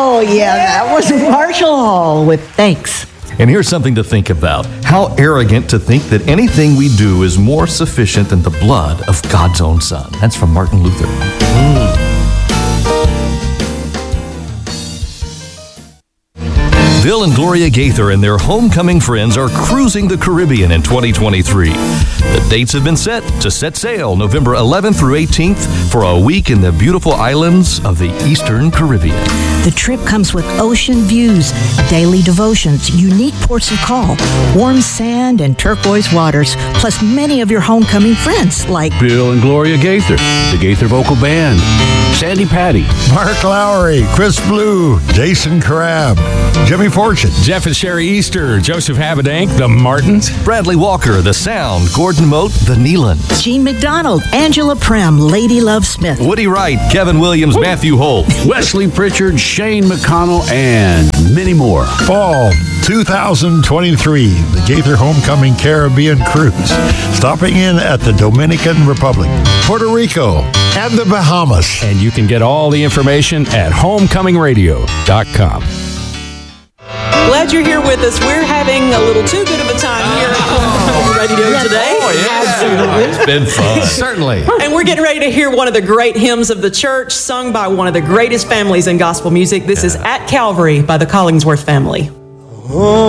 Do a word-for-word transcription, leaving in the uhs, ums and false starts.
Oh, yeah, that was Marshall Hall with Thanks. And here's something to think about. How arrogant to think that anything we do is more sufficient than the blood of God's own Son. That's from Martin Luther. Mm. Bill and Gloria Gaither and their homecoming friends are cruising the Caribbean in twenty twenty-three. The dates have been set to set sail November eleventh through eighteenth for a week in the beautiful islands of the Eastern Caribbean. The trip comes with ocean views, daily devotions, unique ports of call, warm sand and turquoise waters, plus many of your homecoming friends like Bill and Gloria Gaither, the Gaither Vocal Band, Sandy Patty, Mark Lowry, Chris Blue, Jason Crabb, Jimmy Fortune, Jeff and Sherry Easter, Joseph Habedank, the Martins, Bradley Walker, The Sound, Gordon Moat, The Neelands, Gene McDonald, Angela Prem, Lady Love Smith, Woody Wright, Kevin Williams, Woo. Matthew Holt, Wesley Pritchard, Shane McConnell, and many more. Fall two thousand twenty-three, the Gaither Homecoming Caribbean Cruise, stopping in at the Dominican Republic, Puerto Rico, and the Bahamas. And you can get all the information at homecoming radio dot com. Glad you're here with us. We're having a little too good of a time here at Homecoming Radio today. Oh, yeah. It's been fun. Certainly. And we're getting ready to hear one of the great hymns of the church sung by one of the greatest families in gospel music. This yeah. is At Calvary by the Collingsworth family. Oh.